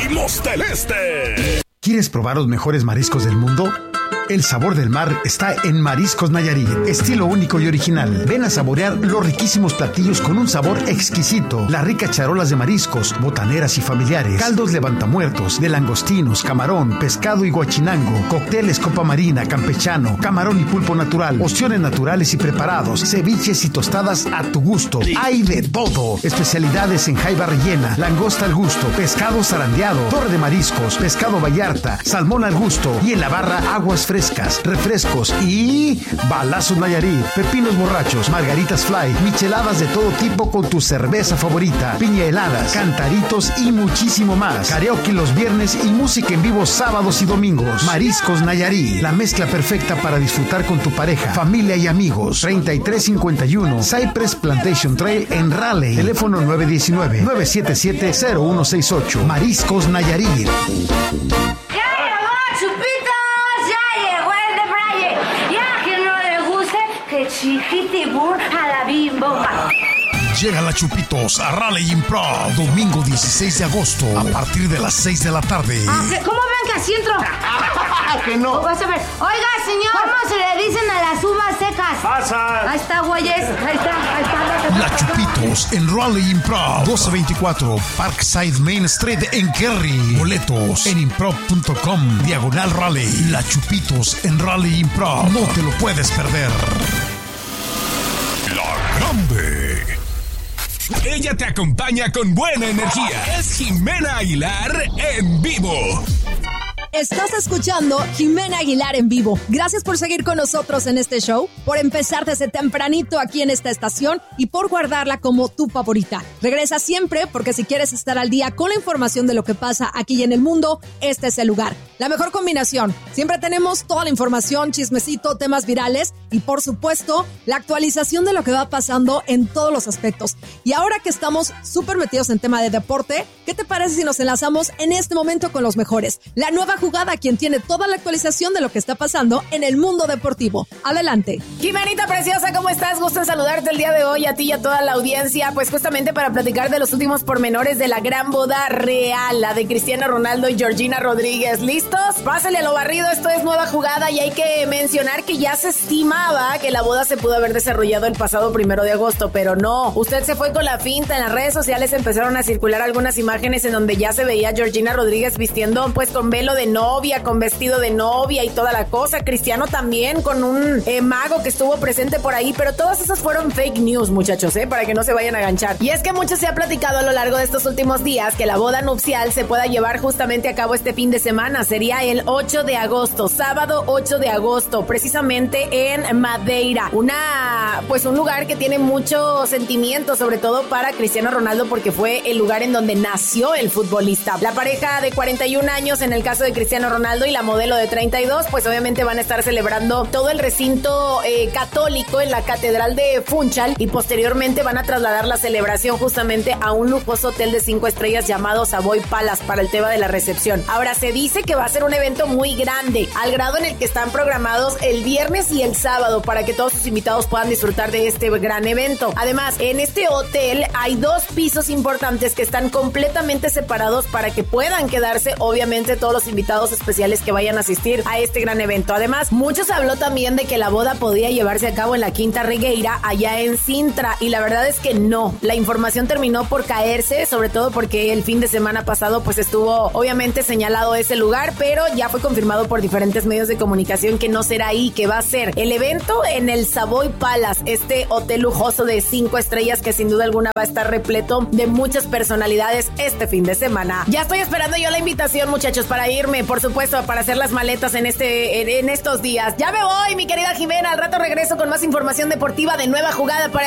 abrimos del este. ¿Quieres probar los mejores mariscos del mundo? El sabor del mar está en Mariscos Nayarit, estilo único y original. Ven a saborear los riquísimos platillos con un sabor exquisito. Las ricas charolas de mariscos, botaneras y familiares, caldos levantamuertos, de langostinos, camarón, pescado y guachinango, cócteles copa marina, campechano, camarón y pulpo natural, opciones naturales y preparados, ceviches y tostadas a tu gusto. Hay de todo. Especialidades en jaiba rellena, langosta al gusto, pescado zarandeado, torre de mariscos, pescado vallarta, salmón al gusto y en la barra aguas frescas, refrescos y balazos Nayarit, pepinos borrachos, margaritas fly, micheladas de todo tipo con tu cerveza favorita, piña heladas, cantaritos y muchísimo más. Karaoke los viernes y música en vivo sábados y domingos. Mariscos Nayarit, la mezcla perfecta para disfrutar con tu pareja, familia y amigos. 3351 Cypress Plantation Trail en Raleigh. Teléfono 919-977-0168. Mariscos Nayarit. Chiquitibur a la Bimbo. Llega la Chupitos a Raleigh Improv, domingo 16 de agosto, a partir de las 6 de la tarde. ¿Cómo ven que así entro? ¿Que no? Vas a ver. Oiga, señor, ¿cómo se le dicen a las uvas secas? ¡Pasa! Ahí está, güeyes. Ahí está. La Chupitos en Raleigh Improv, 1224 Parkside Main Street en Kerry. Boletos en improv.com/Raleigh. La Chupitos en Raleigh Improv. No te lo puedes perder. La Grande. Ella te acompaña con buena energía. Es Jimena Aguilar en vivo. Estás escuchando Jimena Aguilar en vivo. Gracias por seguir con nosotros en este show, por empezar desde tempranito aquí en esta estación y por guardarla como tu favorita. Regresa siempre porque si quieres estar al día con la información de lo que pasa aquí y en el mundo, este es el lugar. La mejor combinación. Siempre tenemos toda la información, chismecito, temas virales y por supuesto la actualización de lo que va pasando en todos los aspectos. Y ahora que estamos súper metidos en tema de deporte, ¿qué te parece si nos enlazamos en este momento con los mejores? La nueva jugada, quien tiene toda la actualización de lo que está pasando en el mundo deportivo. Adelante. Jimenita preciosa, ¿cómo estás? Gusto en saludarte el día de hoy, a ti y a toda la audiencia, pues justamente para platicar de los últimos pormenores de la gran boda real, la de Cristiano Ronaldo y Georgina Rodríguez. ¿Listos? Pásale a lo barrido, esto es nueva jugada y hay que mencionar que ya se estimaba que la boda se pudo haber desarrollado el pasado 1 de agosto, pero no. Usted se fue con la finta. En las redes sociales empezaron a circular algunas imágenes en donde ya se veía a Georgina Rodríguez vistiendo pues con velo de novia, con vestido de novia y toda la cosa. Cristiano también con un mago que estuvo presente por ahí, pero todas esas fueron fake news, muchachos, para que no se vayan a ganchar. Y es que mucho se ha platicado a lo largo de estos últimos días que la boda nupcial se pueda llevar justamente a cabo este fin de semana. Sería el 8 de agosto, sábado 8 de agosto, precisamente en Madeira. Un lugar que tiene mucho sentimiento, sobre todo para Cristiano Ronaldo, porque fue el lugar en donde nació el futbolista. La pareja de 41 años, en el caso de Cristiano Ronaldo, y la modelo de 32, pues obviamente van a estar celebrando todo el recinto católico en la Catedral de Funchal y posteriormente van a trasladar la celebración justamente a un lujoso hotel de 5 estrellas llamado Savoy Palace para el tema de la recepción. Ahora, se dice que va a ser un evento muy grande, al grado en el que están programados el viernes y el sábado para que todos sus invitados puedan disfrutar de este gran evento. Además, en este hotel hay 2 pisos importantes que están completamente separados para que puedan quedarse, obviamente, todos los invitados especiales que vayan a asistir a este gran evento. Además, mucho se habló también de que la boda podía llevarse a cabo en la Quinta Regueira, allá en Sintra, y la verdad es que no. La información terminó por caerse, sobre todo porque el fin de semana pasado pues estuvo obviamente señalado ese lugar, pero ya fue confirmado por diferentes medios de comunicación que no será ahí, que va a ser el evento en el Savoy Palace, este hotel lujoso de 5 estrellas que sin duda alguna va a estar repleto de muchas personalidades este fin de semana. Ya estoy esperando yo la invitación, muchachos, para irme, por supuesto, para hacer las maletas en estos días. Ya me voy, mi querida Jimena, al rato regreso con más información deportiva de nueva jugada para